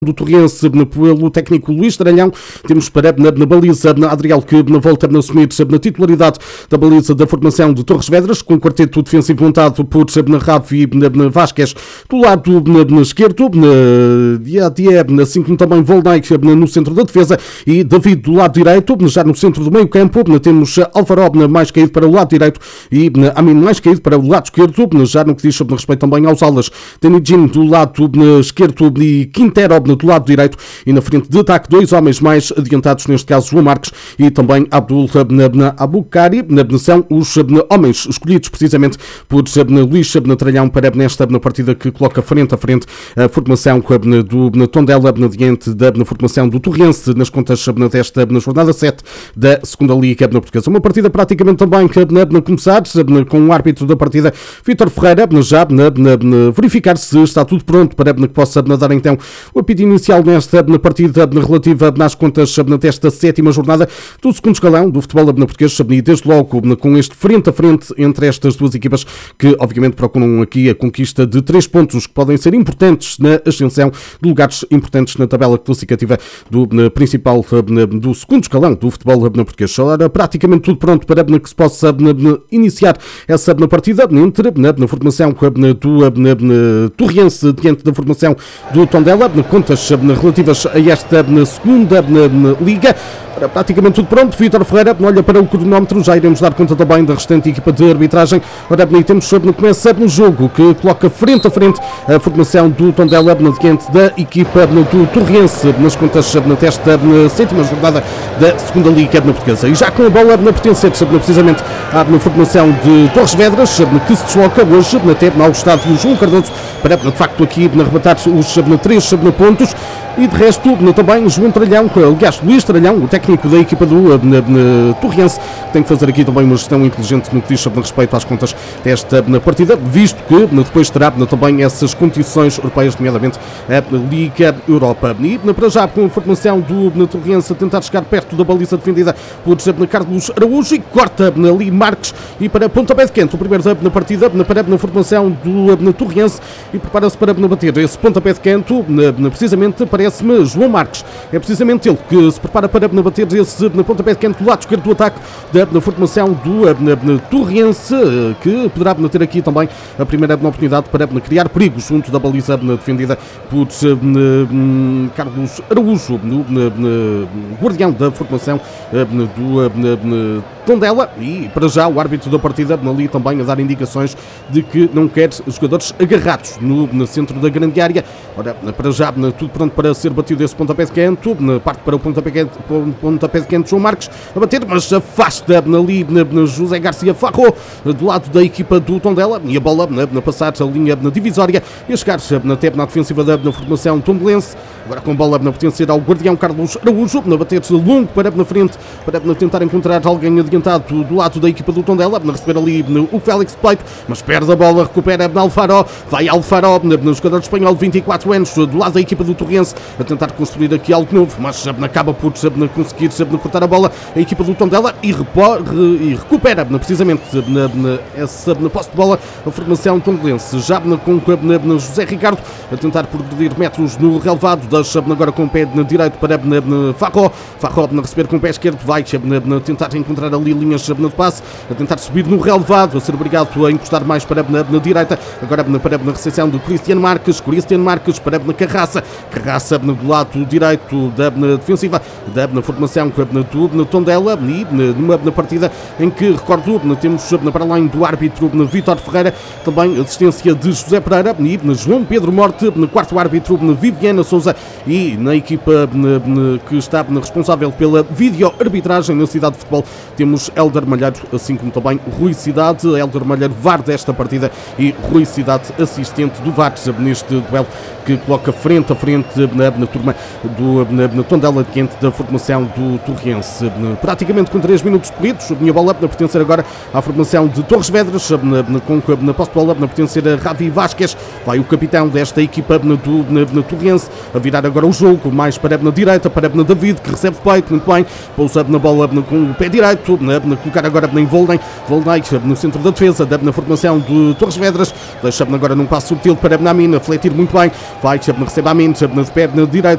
do Torrense pelo técnico Luís Tralhão. Temos para na baliza Adriel, que volta a assumir na titularidade da baliza da formação de Torres Vedras, com um quarteto defensivo montado por Ravi Vasquez do lado esquerdo, assim como também Volnay no centro da defesa e David do lado direito. Já no centro do meio campo temos Alfaro mais caído para o lado direito e Amin mais caído para o lado esquerdo. Já no que diz sobre respeito também aos alas, Tenidjin do lado esquerdo e Quintero do lado direito, e na frente de ataque dois homens mais adiantados, neste caso João Marques e também Abdul Abukari. São os homens escolhidos precisamente por Luís Tralhão para nesta partida que coloca frente a frente a formação do Tondela diante da formação do Torrense nas contas desta jornada 7 da segunda Liga Portuguesa. Uma partida praticamente também a começar com o árbitro da partida, Vítor Ferreira, já verificar se está tudo pronto para que possa dar então o apito inicial nesta partida relativa às contas desta sétima jornada do segundo escalão do futebol português, e desde logo com este frente a frente entre estas duas equipas que obviamente procuram aqui a conquista de 3 pontos que podem ser importantes na ascensão de lugares importantes na tabela classificativa do principal do segundo escalão do futebol português. Ora, praticamente tudo pronto para que se possa iniciar essa partida entre na formação do Torrense diante da formação do Tondela, contas relativas a esta segunda liga. Ora, praticamente tudo pronto. Vítor Ferreira olha para o cronómetro, já iremos dar conta também da restante equipa de arbitragem. Ora, temos começa no jogo que coloca frente a frente a formação do Tondela diante da equipa do Torrense nas contas desta sétima jornada da segunda Liga Portuguesa. E já com a bola pertencer precisamente à formação de Torres Vedras, que se desloca hoje até ao estádio João Cardoso para de facto aqui arrebatar os 3 pontos. E de resto também João Tralhão, aliás Luís Tralhão, o técnico da equipa do Torrense, tem que fazer aqui também uma gestão inteligente no que diz sobre respeito às contas desta partida, visto que depois terá também essas competições europeias, nomeadamente a Liga Europa. E para já, com a formação do Torrense a tentar chegar perto da baliza defendida por Carlos Araújo, e corta ali Marques e para pontapé de canto, o primeiro na partida para na formação do Torrense, e prepara-se para bater esse pontapé de canto, precisamente parece-me João Marques. É precisamente ele que se prepara para bater esse pontapé de canto do lado esquerdo do ataque da formação do Torrense, que poderá ter aqui também a primeira oportunidade para criar perigo junto da baliza defendida por Carlos Araújo, guardião da formação do Tondela. E para já o árbitro da partida ali também a dar indicações de que não quer jogadores agarrados no centro da grande área. Ora, para já tudo pronto para ser batido esse pontapé de canto, parte para o pontapé de canto João Marques a bater, mas afasta ali José Garcia Farro do lado da equipa do Tondela, e a bola na passar a linha divisória e a chegar até na defensiva da formação tondelense. Agora com a bola a pertencer ao guardião Carlos Araújo, a bater-se longo para na frente, para tentar encontrar alguém adiantado do lado da equipa do Tondela, a receber ali o Félix Pleito, mas perde a bola, recupera Alfaro, vai Alfaro, jogador espanhol de 24 anos, do lado da equipa do Torrense, a tentar construir aqui algo novo, mas acaba por conseguir cortar a bola a equipa do Tondela e recupera precisamente essa posse de bola a formação tondelense, já com José Ricardo a tentar progredir metros no relevado, deixa agora com o pé direito para Farro a receber com o pé esquerdo, vai tentar encontrar ali linhas de passe, a tentar subir no relevado, a ser obrigado a encostar mais para na direita, agora para na recepção do Cristiano Marques para Carraça do lado direito da defensiva da formação do Tondela, e numa partida em que, recordo, temos para além do árbitro Vítor Ferreira também assistência de José Pereira e João Pedro Morte, quarto árbitro Viviana Sousa, e na equipa que está responsável pela vídeo-arbitragem na cidade de futebol temos Hélder Malheiro, assim como também Rui Cidade. Hélder Malheiro, VAR desta partida, e Rui Cidade, assistente do VAR neste duelo que coloca frente a frente na turma do Tondela diante da formação do Torrense. Praticamente com 3 minutos corridos, a minha bola a pertencer agora à formação de Torres Vedras, com na posse de bola a pertencer a Ravi Vasquez, vai o capitão desta equipa do Torrense a virar virar agora o jogo, mais para na direita, para na David, que recebe peito, muito bem, pousa na bola com o pé direito, colocar agora em Volney no centro da defesa, na formação de Torres Vedras, deixa agora num passo subtil para Amin, a fletir muito bem, vai, recebe Amin, de pé na direita,